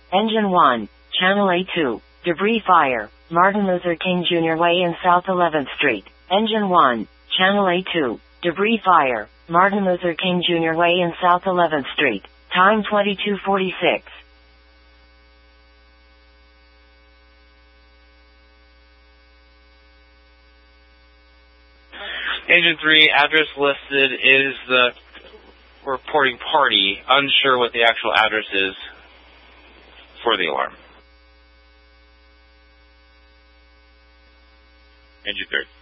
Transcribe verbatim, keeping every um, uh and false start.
Engine one, Channel A two, debris fire, Martin Luther King Junior Way in South eleventh Street. Engine one, Channel A two, debris fire, Martin Luther King Junior Way in South eleventh Street. Time twenty-two forty-six. Engine three, address listed is the reporting party. Unsure what the actual address is for the alarm. Engine three.